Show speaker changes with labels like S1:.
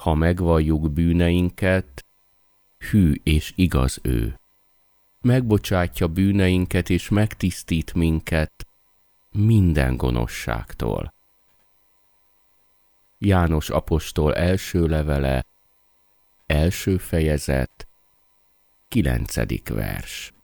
S1: ha megvalljuk bűneinket, hű és igaz ő. Megbocsátja bűneinket és megtisztít minket minden gonoszságtól. János apostol első levele, első fejezet, 9. vers.